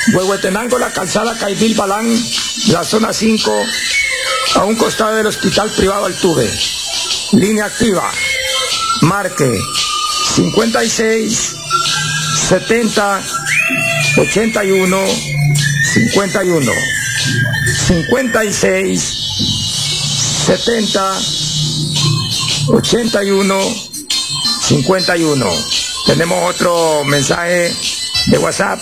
Huehuetenango, la calzada Caibil Balán, la zona 5, a un costado del hospital privado Altuve. Línea activa, marque 56 70 81 51 56 70 81 51. Tenemos otro mensaje de WhatsApp.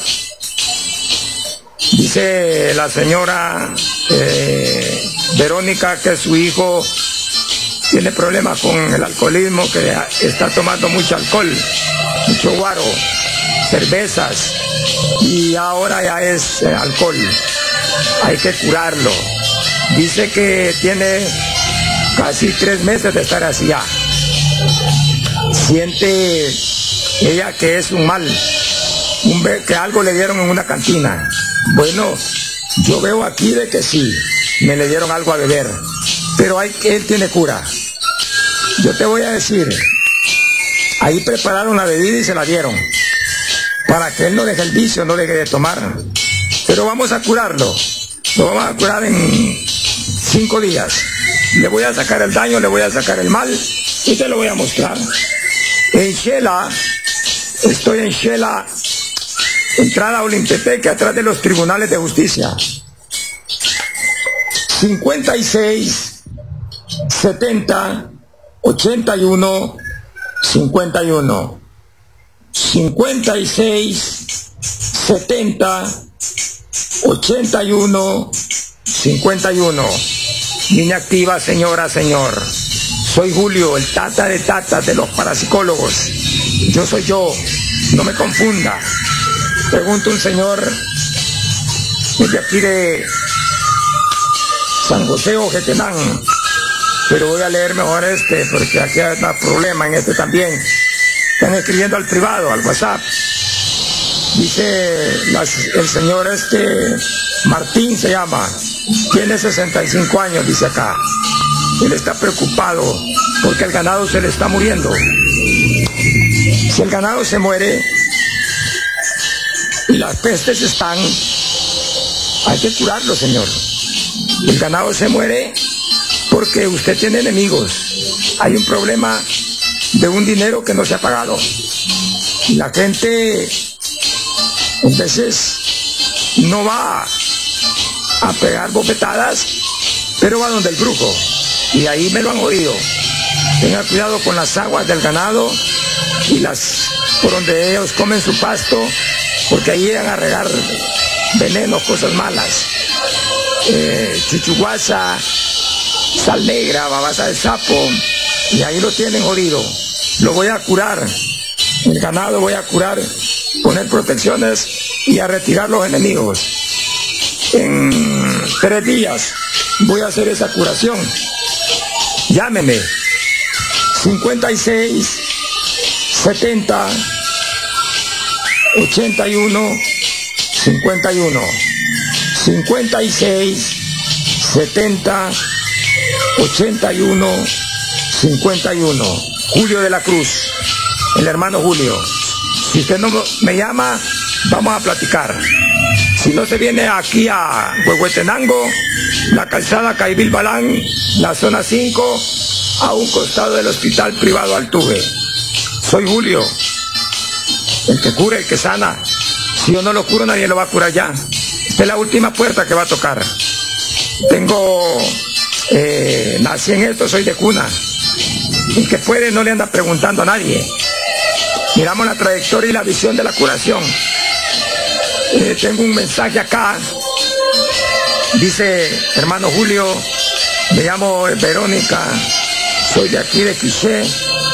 Dice la señora Verónica que su hijo tiene problemas con el alcoholismo, que está tomando mucho alcohol, mucho guaro, cervezas, y ahora ya es alcohol. Hay que curarlo. Dice que tiene casi 3 meses de estar así ya. Siente ella que es un mal, que algo le dieron en una cantina. Bueno, yo veo aquí de que sí, me le dieron algo a beber, pero él tiene cura. Yo te voy a decir, ahí prepararon la bebida y se la dieron, para que él no deje el vicio, no deje de tomar. Pero vamos a curarlo, lo vamos a curar en 5 días. Le voy a sacar el daño, le voy a sacar el mal, y te lo voy a mostrar. En Shela, estoy en Shela, entrada a Olimpepeque, atrás de los tribunales de justicia. 56 70 81 51. 56 70 81 51. Línea activa, señora, señor. Soy Julio, el tata de tatas de los parapsicólogos. Yo soy yo, no me confunda. Pregunta un señor de aquí de San José Ojetenán, pero voy a leer mejor porque aquí hay un problema en también. Están escribiendo al privado, al WhatsApp. Dice el señor Martín se llama, tiene 65 años, dice acá. Él está preocupado porque el ganado se le está muriendo. Si el ganado se muere y las pestes están, hay que curarlo, señor. El ganado se muere porque usted tiene enemigos. Hay un problema de un dinero que no se ha pagado. Y la gente a veces no va a pegar bofetadas, pero va donde el brujo. Y ahí me lo han oído. Tenga cuidado con las aguas del ganado y por donde ellos comen su pasto, porque ahí llegan a regar venenos, cosas malas. Chuchuguasa, sal negra, babasa de sapo, y ahí lo tienen jodido. Lo voy a curar, el ganado voy a curar, poner protecciones y a retirar los enemigos. En 3 días voy a hacer esa curación. Llámeme 56 70 81 51. 56 70 81 51. Julio de la Cruz, el hermano Julio. Si usted no me llama, vamos a platicar. Si no, se viene aquí a Huehuetenango, la calzada Caibil Balán, la zona 5, a un costado del hospital privado Altuve. Soy Julio, el que cura, el que sana. Si yo no lo curo, nadie lo va a curar ya. Esta es la última puerta que va a tocar. Nací en esto, soy de cuna. El que puede no le anda preguntando a nadie. Miramos la trayectoria y la visión de la curación. Tengo un mensaje acá. Dice, hermano Julio, me llamo Verónica, soy de aquí de Quiché,